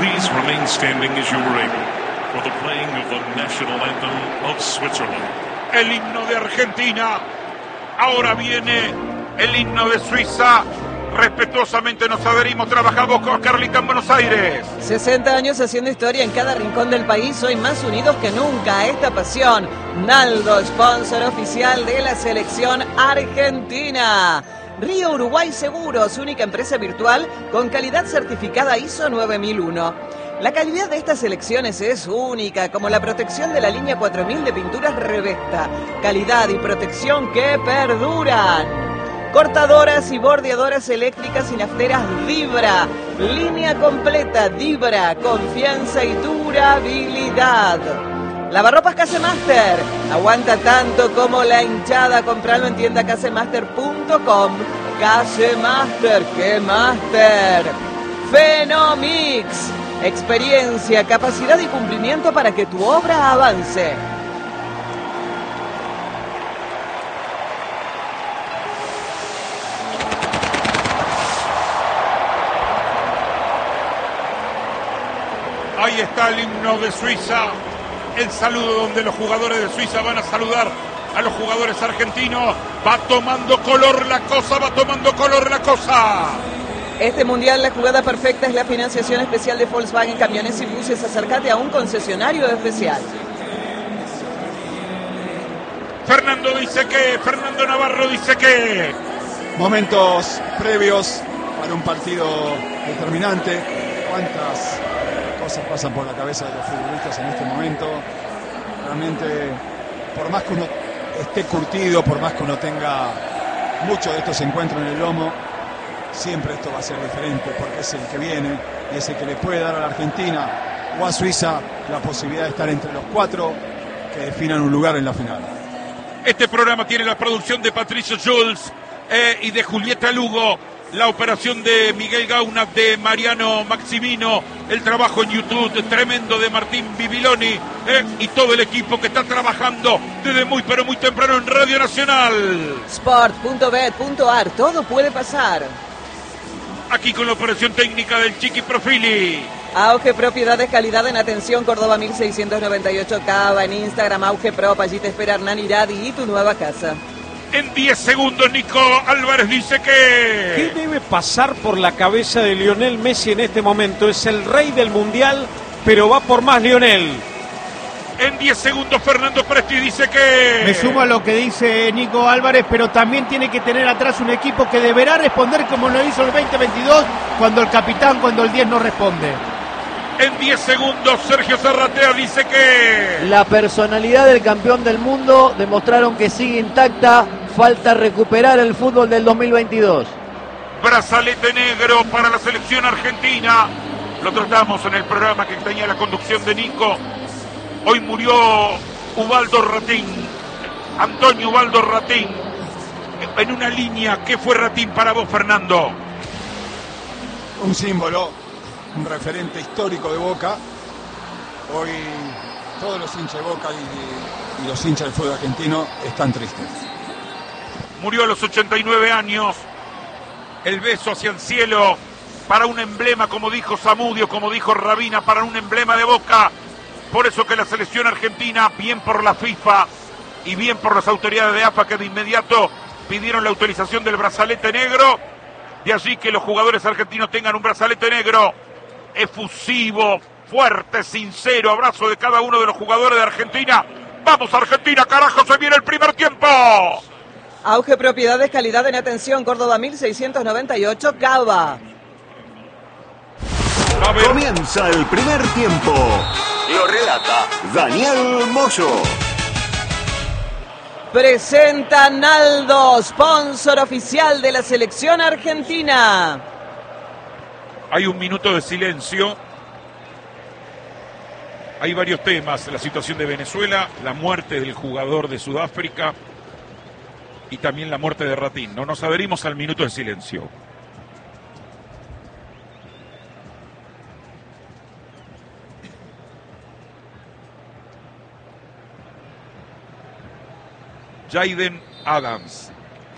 Please remain standing as you are able for the playing of the national anthem of Switzerland. El himno de Argentina. Ahora viene el himno de Suiza. Respetuosamente nos adherimos, trabajamos con Carlita en Buenos Aires. 60 años haciendo historia en cada rincón del país, hoy más unidos que nunca. Esta pasión, Naldo, sponsor oficial de la selección argentina. Río Uruguay Seguros, única empresa virtual con calidad certificada ISO 9001. La calidad de estas selecciones es única, como la protección de la línea 4000 de pinturas Revesta. Calidad y protección que perduran. Cortadoras y bordeadoras eléctricas y nafteras Vibra. Línea completa Vibra. Confianza y durabilidad. Lavarropas Casemaster. Aguanta tanto como la hinchada. Compralo en tienda casemaster.com. Casemaster, ¡qué master! Fenomix. Experiencia, capacidad y cumplimiento para que tu obra avance. Ahí está el himno de Suiza, el saludo donde los jugadores de Suiza van a saludar a los jugadores argentinos. Va tomando color la cosa, va tomando color la cosa. Este mundial, la jugada perfecta es la financiación especial de Volkswagen Camiones y Buses. Acércate a un concesionario especial. Fernando Navarro dice que... Momentos previos para un partido determinante. ¿Cuántas cosas pasan por la cabeza de los futbolistas en este momento? Realmente, por más que uno esté curtido, por más que uno tenga muchos de estos encuentros en el lomo, siempre esto va a ser diferente, porque es el que viene y es el que le puede dar a la Argentina o a Suiza la posibilidad de estar entre los cuatro que definan un lugar en la final. Este programa tiene la producción de Patricio Jules y de Julieta Lugo, la operación de Miguel Gauna, de Mariano Maximino, el trabajo en YouTube tremendo de Martín Bibiloni y todo el equipo que está trabajando desde muy pero muy temprano en Radio Nacional. Sport.bet.ar, todo puede pasar. Aquí con la operación técnica del Chiqui Profili. Auge Propiedades, calidad en atención, Córdoba 1698 Cava, en Instagram Auge Prop, allí te espera Hernán Iradi y tu nueva casa. En 10 segundos Nico Álvarez dice que... ¿Qué debe pasar por la cabeza de Lionel Messi en este momento? Es el rey del mundial, pero va por más Lionel. En 10 segundos Fernando Presti dice que... Me sumo a lo que dice Nico Álvarez, pero también tiene que tener atrás un equipo que deberá responder como lo hizo el 2022, cuando el 10 no responde. En 10 segundos Sergio Zarratea dice que... La personalidad del campeón del mundo demostraron que sigue intacta, falta recuperar el fútbol del 2022. Brazalete negro para la selección argentina. Lo tratamos en el programa que tenía la conducción de Nico. Hoy murió Ubaldo Ratín, Antonio Ubaldo Ratín, en una línea. ¿Qué fue Ratín para vos, Fernando? Un símbolo, un referente histórico de Boca. Hoy todos los hinchas de Boca y los hinchas del fútbol argentino están tristes. Murió a los 89 años. El beso hacia el cielo para un emblema, como dijo Zamudio, como dijo Rabina, para un emblema de Boca. Por eso que la selección argentina, bien por la FIFA y bien por las autoridades de AFA, que de inmediato pidieron la utilización del brazalete negro. De allí que los jugadores argentinos tengan un brazalete negro efusivo, fuerte, sincero. Abrazo de cada uno de los jugadores de Argentina. ¡Vamos Argentina, carajo! ¡Se viene el primer tiempo! Auge Propiedades, calidad en atención, Córdoba 1698 Cava. Comienza el primer tiempo. Lo relata Daniel Moyo. Presenta Naldo, sponsor oficial de la selección argentina. Hay un minuto de silencio. Hay varios temas: la situación de Venezuela, la muerte del jugador de Sudáfrica y también la muerte de Ratín. No nos adherimos al minuto de silencio. Jaden Adams,